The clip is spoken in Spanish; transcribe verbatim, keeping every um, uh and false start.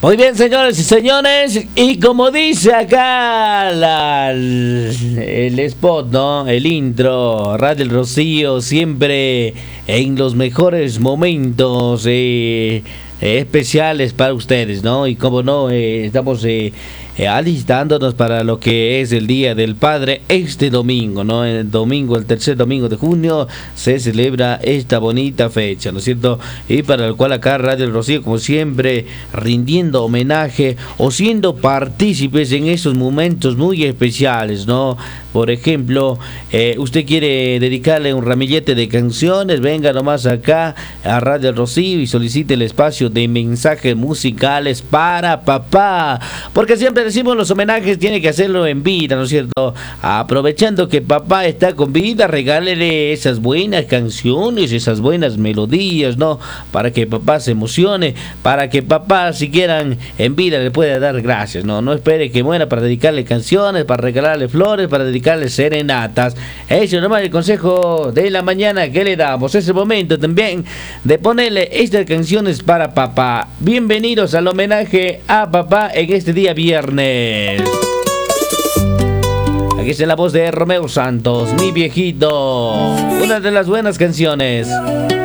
Muy bien, señores y señores, y como dice acá la, el spot, ¿no? El intro, Radio El Rocío, siempre en los mejores momentos eh, eh, especiales para ustedes, ¿no? Y como no, eh, estamos eh, eh, alistándonos para lo que es el Día del Padre este domingo, ¿no? El domingo, el tercer domingo de junio, se celebra esta bonita fecha, ¿no es cierto? Y para el cual acá Radio El Rocío, como siempre, rindiendo homenaje o siendo partícipes en esos momentos muy especiales, ¿no? Por ejemplo, eh, usted quiere dedicarle un ramillete de canciones, venga nomás acá a Radio El Rocío y solicite el espacio de mensajes musicales para papá, porque siempre decimos los homenajes tiene que hacerlo en vida, ¿no es cierto? Aprovechando que papá está con vida, regálele esas buenas canciones, esas buenas melodías, ¿no? Para que papá se emocione, para que papá, si quieran, en vida le pueda dar gracias, ¿no? No espere que muera para dedicarle canciones, para regalarle flores, para dedicarle serenatas. Eso nomás el consejo de la mañana que le damos. Es el momento también de ponerle estas canciones para papá. Bienvenidos al homenaje a papá en este día viernes. Aquí está la voz de Romeo Santos, mi viejito. Una de las buenas canciones.